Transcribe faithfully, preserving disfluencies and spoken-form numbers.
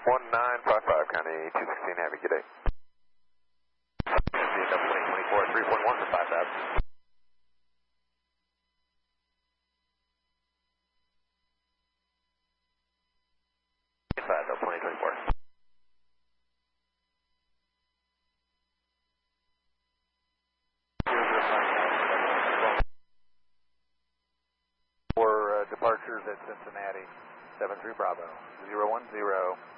one nine five five, County two sixteen, have a good day. twenty twenty-four, three point one for five five. five, twenty twenty-four. For uh, departures at Cincinnati, seven three Bravo, zero one zero.